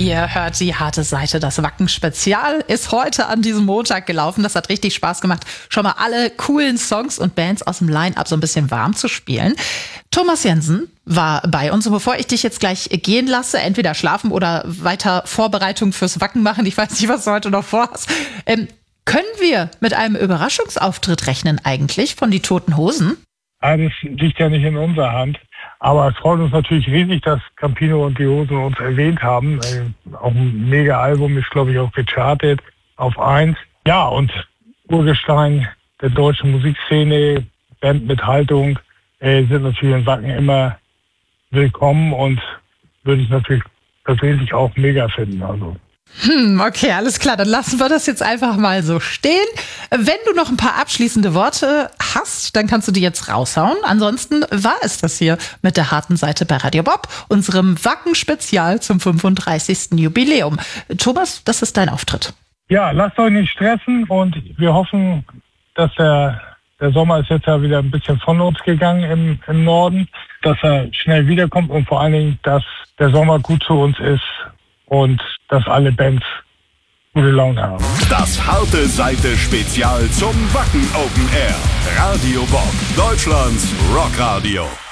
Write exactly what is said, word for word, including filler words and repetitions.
Ihr hört die harte Seite. Das Wacken-Spezial ist heute an diesem Montag gelaufen. Das hat richtig Spaß gemacht, schon mal alle coolen Songs und Bands aus dem Line-Up so ein bisschen warm zu spielen. Thomas Jensen war bei uns. Und bevor ich dich jetzt gleich gehen lasse, entweder schlafen oder weiter Vorbereitungen fürs Wacken machen, ich weiß nicht, was du heute noch vorhast, ähm, können wir mit einem Überraschungsauftritt rechnen eigentlich von die Toten Hosen? Ja, das liegt ja nicht in unserer Hand. Aber es freut uns natürlich riesig, dass Campino und die Hosen uns erwähnt haben. Äh, auch ein Mega-Album ist, glaube ich, auch gechartet auf eins. Ja, und Urgestein der deutschen Musikszene, Band mit Haltung, äh, sind natürlich in Wacken immer willkommen und würde ich natürlich persönlich auch mega finden. Also. Hm, okay, alles klar. Dann lassen wir das jetzt einfach mal so stehen. Wenn du noch ein paar abschließende Worte hast, dann kannst du die jetzt raushauen. Ansonsten war es das hier mit der harten Seite bei Radio Bob, unserem Wacken-Spezial zum fünfunddreißigsten Jubiläum. Thomas, das ist dein Auftritt. Ja, lasst euch nicht stressen und wir hoffen, dass der, der Sommer ist jetzt ja wieder ein bisschen von uns gegangen im, im Norden, dass er schnell wiederkommt und vor allen Dingen, dass der Sommer gut zu uns ist. Und dass alle Bands gute Laune haben. Das harte Seite Spezial zum Wacken Open Air. Radio Bob, Deutschlands Rockradio.